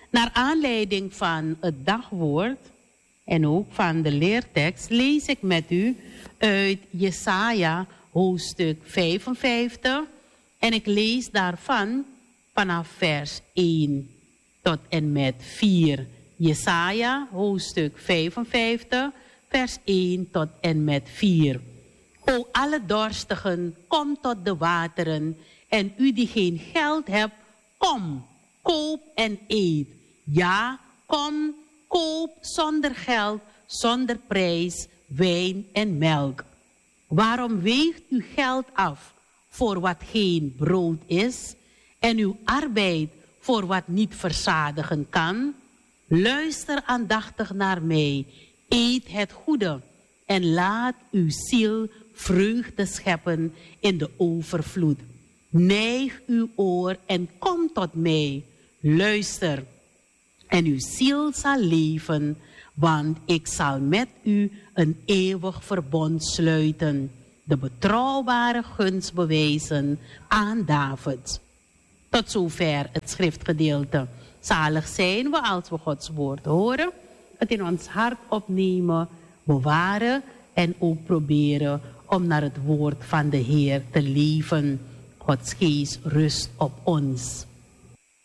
Naar aanleiding van het dagwoord en ook van de leertekst lees ik met u uit Jesaja hoofdstuk 55 en ik lees daarvan vanaf vers 1 tot en met 4. Jesaja hoofdstuk 55 vers 1 tot en met 4. O alle dorstigen, kom tot de wateren en u die geen geld hebt, kom, koop en eet. Ja, kom, koop zonder geld, zonder prijs, wijn en melk. Waarom weegt u geld af voor wat geen brood is en uw arbeid voor wat niet verzadigen kan? Luister aandachtig naar mij, eet het goede en laat uw ziel vreugde scheppen in de overvloed. Neig uw oor en kom tot mij, luister en uw ziel zal leven, want ik zal met u een eeuwig verbond sluiten, de betrouwbare gunst bewijzen aan David. Tot zover het schriftgedeelte. Zalig zijn we als we Gods woord horen, het in ons hart opnemen, bewaren en ook proberen om naar het woord van de Heer te leven. Gods geest rust op ons.